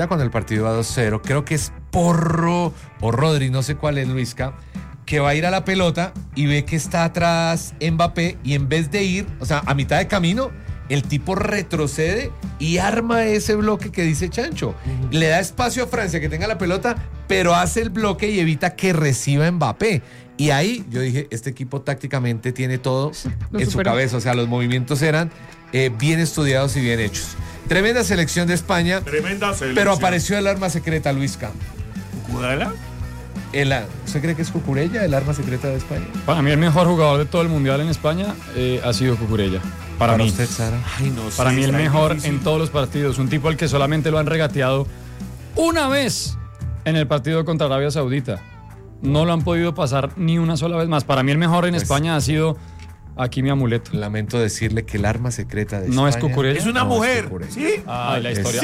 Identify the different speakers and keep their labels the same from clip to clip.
Speaker 1: Cuando el partido va 2-0, creo que es Porro o Rodri, no sé cuál es, Luisca, que va a ir a la pelota y ve que está atrás Mbappé y en vez de ir, o sea, a mitad de camino, el tipo retrocede y arma ese bloque que dice Chancho. Le da espacio a Francia que tenga la pelota, pero hace el bloque y evita que reciba Mbappé. Y ahí yo dije, este equipo tácticamente tiene todo en su cabeza, o sea, los movimientos eran bien estudiados y bien hechos. Tremenda selección de España.
Speaker 2: Tremenda selección.
Speaker 1: Pero apareció el arma secreta, Luisca.
Speaker 2: ¿Cucurella?
Speaker 1: ¿Usted cree que es Cucurella el arma secreta de España?
Speaker 3: Para mí el mejor jugador de todo el mundial en España ha sido Cucurella. Para mí.
Speaker 1: Usted, Sara.
Speaker 2: Ay, no sé,
Speaker 3: para mí el mejor
Speaker 2: difícil.
Speaker 3: en todos los partidos. Un tipo al que solamente lo han regateado una vez en el partido contra Arabia Saudita. No lo han podido pasar ni una sola vez más. Para mí el mejor en España ha sido aquí mi amuleto.
Speaker 1: Lamento decirle que el arma secreta de
Speaker 3: No
Speaker 1: España
Speaker 3: es Cucurella.
Speaker 2: Es una
Speaker 1: No,
Speaker 2: mujer.
Speaker 1: es Cucurella.
Speaker 2: ¿Sí?
Speaker 3: Ay, la historia.
Speaker 2: Sí.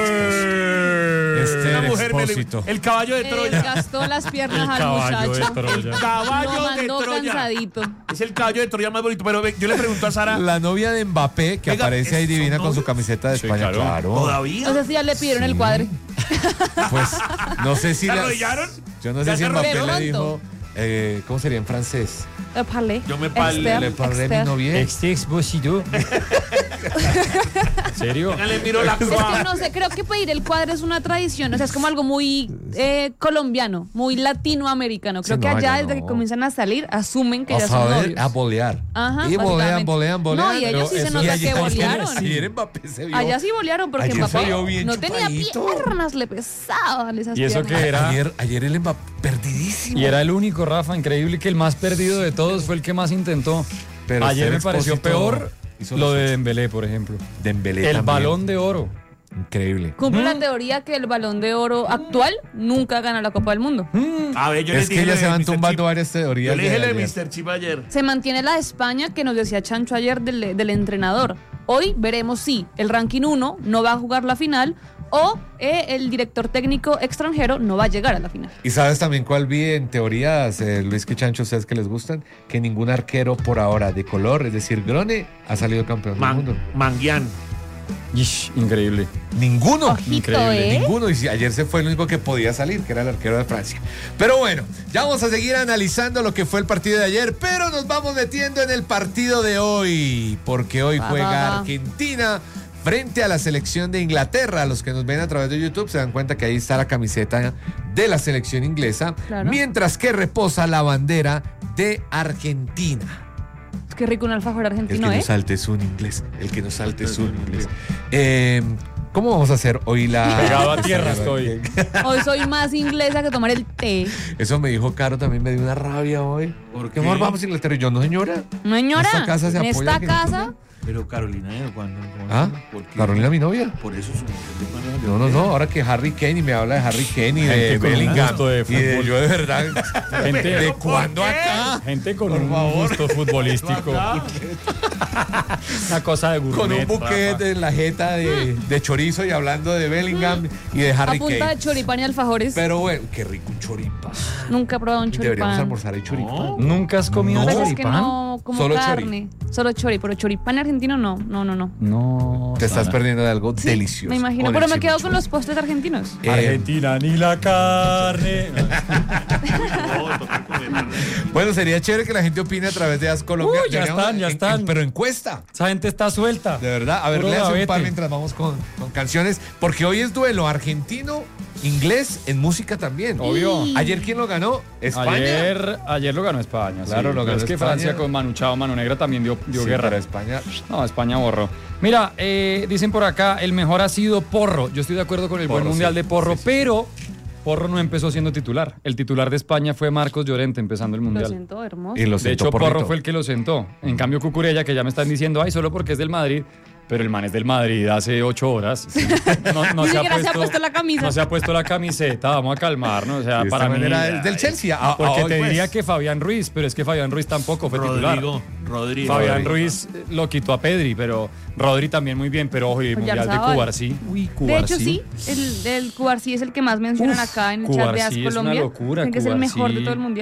Speaker 1: Esther
Speaker 2: Una mujer
Speaker 1: Expósito.
Speaker 2: el caballo de Troya.
Speaker 4: Gastó las piernas al
Speaker 3: caballo de
Speaker 4: muchacho.
Speaker 3: Troya.
Speaker 2: El caballo
Speaker 4: Lo
Speaker 2: de
Speaker 4: mandó
Speaker 2: Troya.
Speaker 4: cansadito.
Speaker 2: Es el caballo de Troya más bonito. Pero yo le pregunto a Sara.
Speaker 1: La novia de Mbappé, que
Speaker 2: Oiga,
Speaker 1: aparece ahí
Speaker 2: ¿son
Speaker 1: divina con su
Speaker 2: novios?
Speaker 1: camiseta de
Speaker 3: Sí,
Speaker 1: España.
Speaker 3: claro.
Speaker 2: ¿Todavía?
Speaker 4: No sé si ya le pidieron el cuadre.
Speaker 1: Pues no sé si
Speaker 2: ¿Se
Speaker 1: la-
Speaker 2: arrodillaron?
Speaker 1: Yo no
Speaker 2: ¿Ya
Speaker 1: sé si
Speaker 2: se
Speaker 1: Mbappé le
Speaker 4: arrodillaron?
Speaker 1: dijo, ¿cómo sería en francés?
Speaker 4: Le parlé.
Speaker 2: Yo me parlé,
Speaker 4: Esther,
Speaker 1: Le parlé
Speaker 4: Esther.
Speaker 1: mi novia.
Speaker 3: Expósito. ¿En serio?
Speaker 2: Venga, le miro la
Speaker 4: Es que
Speaker 2: croa.
Speaker 4: no sé, creo que pedir el cuadre es una tradición, o sea, es como algo muy colombiano, muy latinoamericano. Creo
Speaker 1: Sí,
Speaker 4: que
Speaker 1: no,
Speaker 4: allá
Speaker 1: allá
Speaker 4: desde
Speaker 1: no.
Speaker 4: que comienzan a salir, asumen que
Speaker 1: A
Speaker 4: ya son
Speaker 1: saber,
Speaker 4: novios.
Speaker 1: a bolear.
Speaker 4: Ajá,
Speaker 1: Y bolean,
Speaker 4: básicamente.
Speaker 1: bolean.
Speaker 4: No, y ellos sí
Speaker 3: Pero
Speaker 4: se
Speaker 3: eso-
Speaker 4: nota
Speaker 1: Y
Speaker 4: que
Speaker 1: ayer-
Speaker 4: bolearon.
Speaker 1: Ayer Mbappé se vio.
Speaker 4: Allá sí bolearon porque
Speaker 1: Ayer se
Speaker 4: Mbappé
Speaker 1: vio bien
Speaker 4: no tenía
Speaker 1: chupadito.
Speaker 4: piernas, le pesaban esas
Speaker 3: ¿Y eso
Speaker 4: piernas.
Speaker 3: qué era?
Speaker 1: Ayer el Mbappé perdidísimo.
Speaker 3: Y era el único, Rafa, increíble que el más perdido de todos fue el que más intentó.
Speaker 1: Pero
Speaker 3: Ayer me
Speaker 1: Esther
Speaker 3: pareció
Speaker 1: Expósito
Speaker 3: peor
Speaker 1: hizo
Speaker 3: lo
Speaker 1: lo
Speaker 3: de
Speaker 1: suyo.
Speaker 3: Dembélé, por ejemplo.
Speaker 1: Dembélé
Speaker 3: El
Speaker 1: también.
Speaker 3: Balón de Oro.
Speaker 1: Increíble.
Speaker 4: Cumple la teoría que el Balón de Oro actual nunca gana la Copa del Mundo.
Speaker 2: A ver, yo les
Speaker 1: Es que
Speaker 2: dije
Speaker 1: ya
Speaker 2: lo
Speaker 1: se
Speaker 2: de
Speaker 1: van
Speaker 2: Mr.
Speaker 1: tumbando
Speaker 2: Chip.
Speaker 1: varias teorías.
Speaker 2: Yo le dije lo de
Speaker 1: ayer.
Speaker 2: Mr. Chip ayer.
Speaker 4: Se mantiene la de España que nos decía Chancho ayer del entrenador. Hoy veremos si el ranking 1 no va a jugar la final o el director técnico extranjero no va a llegar a la final.
Speaker 1: ¿Y sabes también cuál vi en teorías, Luis que Chancho, ustedes que les gustan? Que ningún arquero por ahora de color, es decir, Grone, ha salido campeón del mundo.
Speaker 2: Manguián.
Speaker 3: Ish, increíble.
Speaker 1: Ninguno.
Speaker 4: Ojito,
Speaker 3: Increíble.
Speaker 1: Ninguno. Y si ayer se fue el único que podía salir, que era el arquero de Francia. Pero bueno, ya vamos a seguir analizando lo que fue el partido de ayer, pero nos vamos metiendo en el partido de hoy, porque hoy juega Argentina frente a la selección de Inglaterra. Los que nos ven a través de YouTube se dan cuenta que ahí está la camiseta de la selección inglesa,
Speaker 4: Claro.
Speaker 1: mientras que reposa la bandera de Argentina.
Speaker 4: Es que rico un alfajor
Speaker 1: El que
Speaker 4: argentino,
Speaker 1: no salte es un inglés. El que no salte es un inglés. ¿Cómo vamos a hacer hoy la...
Speaker 3: Pegado a tierra estoy.
Speaker 4: Hoy soy más inglesa que tomar el té.
Speaker 1: Eso me dijo Caro, también me dio una rabia hoy.
Speaker 2: ¿Por
Speaker 1: qué
Speaker 2: qué?
Speaker 1: amor vamos a Inglaterra? Y yo, no señora.
Speaker 4: No, señora,
Speaker 1: Esta casa se
Speaker 4: en
Speaker 1: apoya
Speaker 4: esta
Speaker 1: a Argentina.
Speaker 4: casa
Speaker 2: Pero Carolina, ¿cuándo?
Speaker 1: ¿Ah?
Speaker 2: ¿Por qué?
Speaker 1: Carolina, mi novia.
Speaker 2: Por eso su mujer de
Speaker 1: No, ahora que Harry Kane y me habla de Harry Kane y de
Speaker 3: Gente con un
Speaker 1: Bellingham.
Speaker 3: gusto de
Speaker 1: Y de,
Speaker 3: fútbol.
Speaker 1: yo de verdad.
Speaker 3: Gente,
Speaker 1: ¿De
Speaker 2: ¿por
Speaker 1: cuándo
Speaker 2: qué?
Speaker 1: acá?
Speaker 3: gente con
Speaker 1: Por
Speaker 3: un
Speaker 1: favor.
Speaker 3: gusto futbolístico. Una cosa de gourmet.
Speaker 1: Con un buquet
Speaker 3: Rafa.
Speaker 1: en la jeta de chorizo y hablando de Bellingham y de
Speaker 4: a
Speaker 1: Harry
Speaker 4: punta
Speaker 1: Kane.
Speaker 4: de choripán y alfajores.
Speaker 1: Pero bueno, qué rico un choripán.
Speaker 4: Nunca he probado un
Speaker 1: Deberíamos
Speaker 4: choripán.
Speaker 1: almorzar ahí choripán.
Speaker 3: ¿Nunca has comido
Speaker 1: No.
Speaker 4: Pero es que
Speaker 3: choripán?
Speaker 4: no como
Speaker 1: Solo
Speaker 4: carne. Solo chori, pero choripán argentino no.
Speaker 3: No.
Speaker 1: Te estás
Speaker 3: Sara.
Speaker 1: perdiendo de algo delicioso.
Speaker 4: Me imagino,
Speaker 1: Con
Speaker 4: pero
Speaker 1: el
Speaker 4: me quedo con
Speaker 1: chimichurri.
Speaker 4: los postres argentinos.
Speaker 3: Argentina ni la carne.
Speaker 1: Bueno, sería chévere que la gente opine a través de As Colombia.
Speaker 3: Uy, ya
Speaker 1: Deberíamos-
Speaker 3: están, ya están.
Speaker 1: Pero encuesta.
Speaker 3: Esa gente está suelta.
Speaker 1: De verdad. A ver,
Speaker 3: Puro
Speaker 1: le hace un
Speaker 3: gavete.
Speaker 1: par mientras vamos con canciones. Porque hoy es duelo argentino, inglés, en música también.
Speaker 3: Obvio.
Speaker 1: ¿Ayer quién lo ganó? España.
Speaker 3: Ayer lo ganó España.
Speaker 1: Claro,
Speaker 3: sí.
Speaker 1: lo
Speaker 3: Pero
Speaker 1: ganó
Speaker 3: es que
Speaker 1: España.
Speaker 3: Francia con Manu Chao, Mano Negra también dio
Speaker 1: Sí,
Speaker 3: guerra.
Speaker 1: para España.
Speaker 3: No, España borró. Mira, dicen por acá, el mejor ha sido Porro. Yo estoy de acuerdo con el buen
Speaker 1: Porro,
Speaker 3: mundial
Speaker 1: sí.
Speaker 3: de Porro,
Speaker 1: Sí, sí.
Speaker 3: pero Porro no empezó siendo titular. El titular de España fue Marcos Llorente empezando el
Speaker 4: Lo
Speaker 3: mundial.
Speaker 4: siento, hermoso.
Speaker 1: Y lo
Speaker 3: De
Speaker 1: sentó
Speaker 3: hecho,
Speaker 1: Porrito.
Speaker 3: Porro fue el que lo sentó. En cambio, Cucurella, que ya me están diciendo, ay, solo porque es del Madrid, pero el man es del Madrid hace 8 horas. No
Speaker 4: Ni siquiera se ha puesto la camisa.
Speaker 3: No se ha puesto la camiseta, vamos a calmarnos. O sea,
Speaker 1: De esta
Speaker 3: para mí.
Speaker 1: manera es del Chelsea.
Speaker 3: Porque
Speaker 1: hoy,
Speaker 3: te
Speaker 1: pues.
Speaker 3: diría que Fabián Ruiz, pero es que Fabián Ruiz tampoco fue titular.
Speaker 2: Rodrigo.
Speaker 3: Fabián Ruiz lo quitó a Pedri, pero Rodri también muy bien, pero ojo, y
Speaker 4: Pues
Speaker 3: Mundial de
Speaker 4: Oyarzabal.
Speaker 3: Cubarsí. Uy,
Speaker 4: De hecho,
Speaker 3: Cubarsí.
Speaker 4: sí, el Cubarsí es el que más mencionan
Speaker 3: Uf,
Speaker 4: acá en el chat de As
Speaker 3: Cubarsí es una
Speaker 4: Colombia.
Speaker 3: locura,
Speaker 4: Dicen que es el mejor de
Speaker 3: Cubarsí.
Speaker 4: todo el mundial.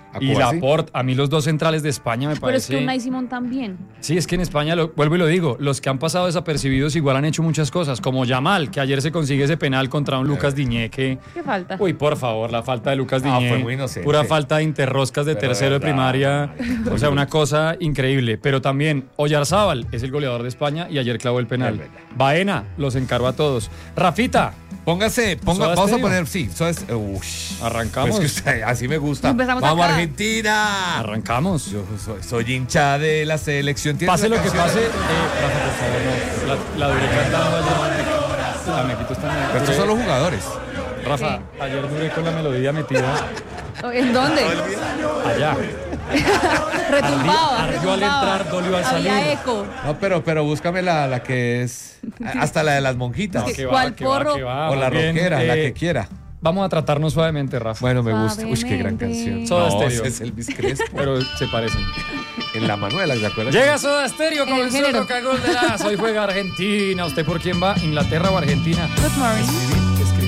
Speaker 3: Y
Speaker 1: Cubarsí.
Speaker 3: Laporte, a mí los dos centrales de España me
Speaker 4: Pero es que
Speaker 3: parece.
Speaker 4: Unai Simón también.
Speaker 3: Sí, es que en España, vuelvo y lo digo, los que han pasado desapercibidos igual han hecho muchas cosas, como Yamal, que ayer se consigue ese penal contra un Lucas Diñé que...
Speaker 4: ¿Qué falta?
Speaker 3: Uy, por favor, la falta de Lucas
Speaker 1: No,
Speaker 3: Diñé.
Speaker 1: fue muy inocente.
Speaker 3: Pura falta de interroscas de
Speaker 1: Pero
Speaker 3: tercero de
Speaker 1: verdad,
Speaker 3: primaria.
Speaker 1: marica.
Speaker 3: O sea, una cosa increíble. Pero también Oyarzábal es el goleador de España y ayer clavó el
Speaker 1: Es
Speaker 3: penal.
Speaker 1: verdad.
Speaker 3: Baena los encargo a todos. Rafita,
Speaker 1: Soda vamos a
Speaker 3: Stereo.
Speaker 1: poner, sí, ush.
Speaker 3: Arrancamos.
Speaker 1: Pues que usted- así me gusta.
Speaker 4: Empezamos
Speaker 1: Vamos
Speaker 4: acá.
Speaker 1: Argentina.
Speaker 3: arrancamos.
Speaker 1: Yo soy hincha de la selección. ¿Tienes
Speaker 3: Pase
Speaker 1: la
Speaker 3: lo que
Speaker 1: canción?
Speaker 3: pase, Rafa, por favor, no. La duré cantando ayer. La Mequito está
Speaker 1: Pero estos son los jugadores.
Speaker 3: Rafa, ayer duré con la melodía metida
Speaker 4: ¿En dónde?
Speaker 3: allá.
Speaker 4: Retumbaba.
Speaker 3: Ardió al
Speaker 4: retumbaba.
Speaker 3: entrar, dolió al
Speaker 4: Había
Speaker 3: salir.
Speaker 4: eco.
Speaker 1: No, pero búscame la que es. Hasta la de las monjitas.
Speaker 3: No, que va,
Speaker 4: ¿Cuál
Speaker 3: que va,
Speaker 4: porro?
Speaker 3: que va,
Speaker 1: O la
Speaker 3: más bien,
Speaker 1: rockera, la que quiera.
Speaker 3: Vamos a tratarnos suavemente, Rafa.
Speaker 1: Bueno, me gusta. Uy, qué gran
Speaker 4: Suavemente.
Speaker 1: canción.
Speaker 3: Soda
Speaker 1: No,
Speaker 3: Stereo.
Speaker 1: ese es Elvis Crespo.
Speaker 3: Pero se parecen.
Speaker 1: En la Manuela, ¿se acuerdan?
Speaker 3: Llega Soda Stereo con
Speaker 4: En el
Speaker 3: el
Speaker 4: género.
Speaker 3: Roca Gol de las. Hoy juega Argentina. ¿Usted por quién va? ¿Inglaterra o Argentina?
Speaker 4: Good morning.